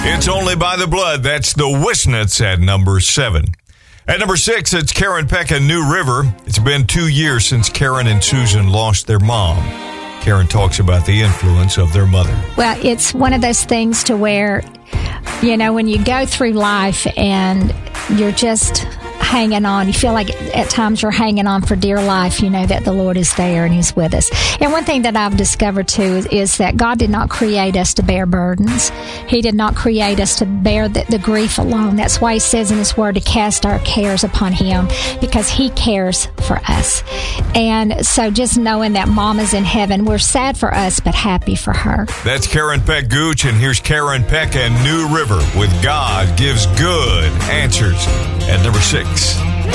It's Only by the Blood. That's the Wisnets at number 7. At number 6, it's Karen Peck and New River. It's been 2 years since Karen and Susan lost their mom. Karen talks about the influence of their mother. Well, it's one of those things to where, when you go through life and you're just hanging on, you feel like at times you're hanging on for dear life, that the Lord is there and He's with us. And one thing that I've discovered too is that God did not create us to bear burdens. He did not create us to bear the grief alone. That's why He says in His Word to cast our cares upon Him, because He cares for us. And so just knowing that Mom is in heaven, we're sad for us but happy for her. That's Karen Peck Gooch, and here's Karen Peck and New River with God Gives Good Answers at number 6.